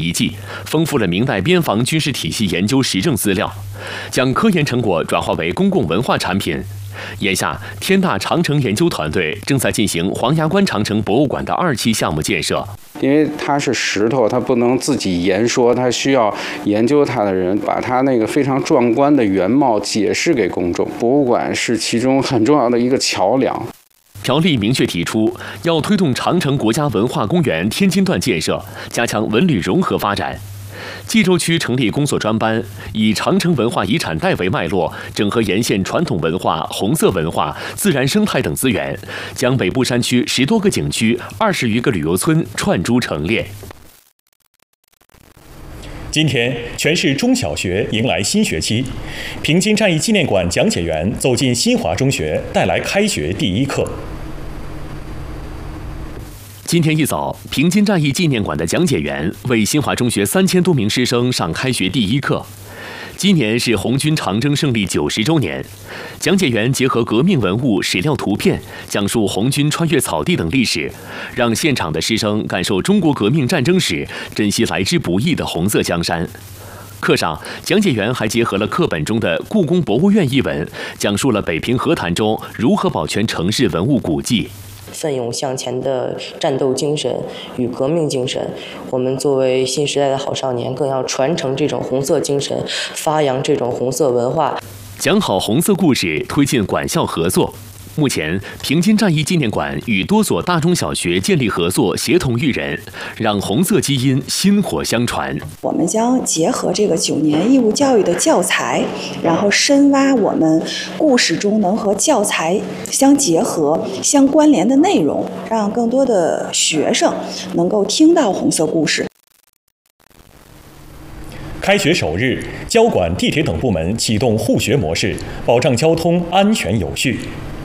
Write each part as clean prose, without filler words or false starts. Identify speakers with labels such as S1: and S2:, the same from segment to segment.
S1: 遗迹，丰富了明代边防军事体系研究实证资料，将科研成果转化为公共文化产品。眼下，天大长城研究团队正在进行黄崖关长城博物馆的2期项目建设。
S2: 因为它是石头，它不能自己言说，它需要研究它的人把它那个非常壮观的原貌解释给公众。博物馆是其中很重要的一个桥梁。
S1: 条例明确提出，要推动长城国家文化公园天津段建设，加强文旅融合发展。冀州区成立工作专班，以长城文化遗产带为脉络，整合沿线传统文化、红色文化、自然生态等资源，将北部山区10多个景区、20余个旅游村串珠成列。
S3: 今天，全市中小学迎来新学期，平津战役纪念馆讲解员走进新华中学，带来开学第一课。
S1: 今天一早，平津战役纪念馆的讲解员为新华中学3000多名师生上开学第一课。今年是红军长征胜利90周年，讲解员结合革命文物、史料图片，讲述红军穿越草地等历史，让现场的师生感受中国革命战争史，珍惜来之不易的红色江山。课上，讲解员还结合了课本中的《故宫博物院》一文，讲述了北平和谈中如何保全城市文物古迹。
S4: 奋勇向前的战斗精神与革命精神，我们作为新时代的好少年，更要传承这种红色精神，发扬这种红色文化，
S1: 讲好红色故事，推进管校合作。目前，平津战役纪念馆与多所大中小学建立合作，协同育人，让红色基因薪火相传。
S5: 我们将结合这个9年义务教育的教材，然后深挖我们故事中能和教材相结合、相关联的内容，让更多的学生能够听到红色故事。
S3: 开学首日，交管、地铁等部门启动互学模式，保障交通安全有序。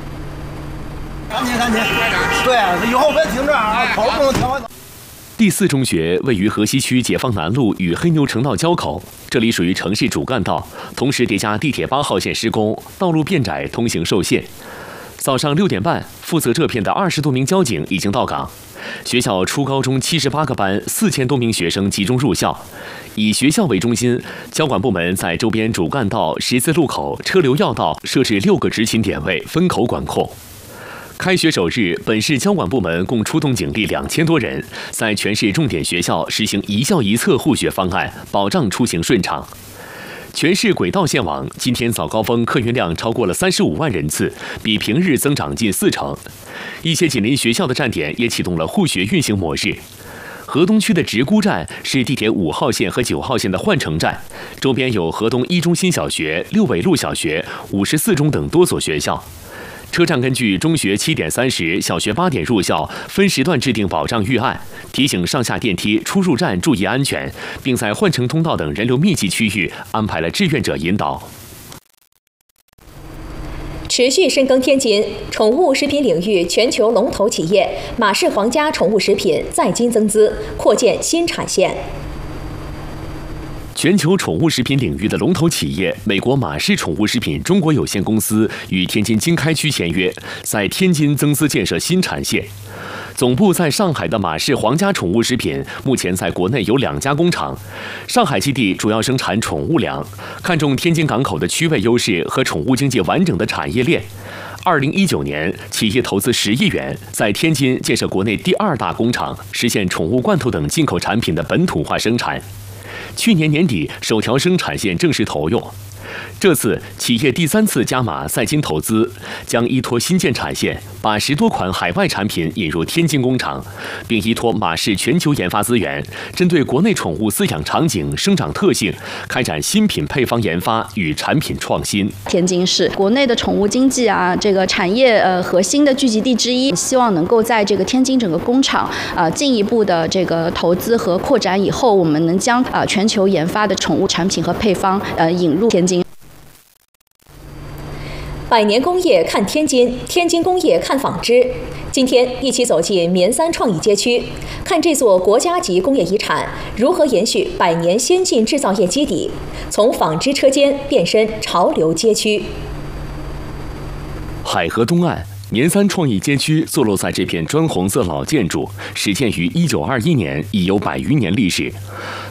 S6: 赶紧，对，以后别停这儿啊，口不能停。
S1: 第4中学位于河西区解放南路与黑牛城道交口，这里属于城市主干道，同时叠加地铁8号线施工，道路变窄，通行受限。早上6点半，负责这片的20多名交警已经到岗。学校初高中78个班，4000多名学生集中入校。以学校为中心，交管部门在周边主干道、十字路口、车流要道设置6个执勤点位，分口管控。开学首日，本市交管部门共出动警力2000多人，在全市重点学校实行一校一测互学方案，保障出行顺畅。全市轨道线网今天早高峰客运量超过了35万人次，比平日增长近40%。一些紧邻学校的站点也启动了互学运行模式。河东区的直沽站是地铁5号线和9号线的换乘站，周边有河东一中心小学、六纬路小学、54中等多所学校。车站根据中学7点30、小学8点入校，分时段制定保障预案，提醒上下电梯、出入站注意安全，并在换乘通道等人流密集区域安排了志愿者引导。
S7: 持续深耕天津宠物食品领域全球龙头企业马氏皇家宠物食品在津增资，扩建新产线。
S1: 全球宠物食品领域的龙头企业美国马氏宠物食品中国有限公司与天津经开区签约，在天津增资建设新产线。总部在上海的马氏皇家宠物食品目前在国内有2家工厂，上海基地主要生产宠物粮，看重天津港口的区位优势和宠物经济完整的产业链。2019年，企业投资10亿元，在天津建设国内第2大工厂，实现宠物罐头等进口产品的本土化生产。去年年底，首条生产线正式投用。这次企业第3次加码在津投资，将依托新建产线，把10多款海外产品引入天津工厂，并依托马氏全球研发资源，针对国内宠物饲养场景、生长特性，开展新品配方研发与产品创新。
S8: 天津市国内的宠物经济这个产业核心的聚集地之一，希望能够在这个天津整个工厂进一步的这个投资和扩展以后，我们能将全球研发的宠物产品和配方引入天津。
S7: 百年工业看天津，天津工业看纺织。今天一起走进绵三创意街区，看这座国家级工业遗产如何延续100年先进制造业基底，从纺织车间变身潮流街区。
S1: 海河东岸，绵三创意街区坐落在这片砖红色老建筑，始建于1921年，已有100余年历史。